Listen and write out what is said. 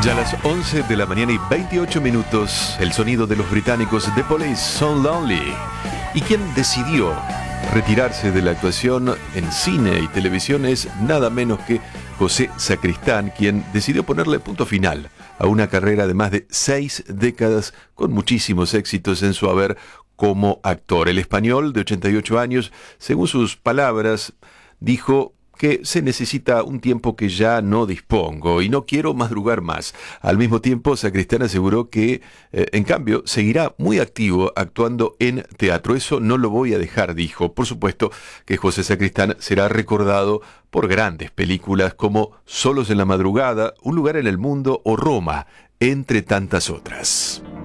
Ya a las 11 de la mañana y 28 minutos, el sonido de los británicos The Police, So Lonely. Y quien decidió retirarse de la actuación en cine y televisión es nada menos que José Sacristán, quien decidió ponerle punto final a una carrera de más de 6 décadas con muchísimos éxitos en su haber como actor. El español de 88 años, según sus palabras, dijo que se necesita un tiempo que ya no dispongo y no quiero madrugar más. Al mismo tiempo, Sacristán aseguró que, en cambio, seguirá muy activo actuando en teatro. Eso no lo voy a dejar, dijo. Por supuesto que José Sacristán será recordado por grandes películas como Solos en la madrugada, Un lugar en el mundo o Roma, entre tantas otras.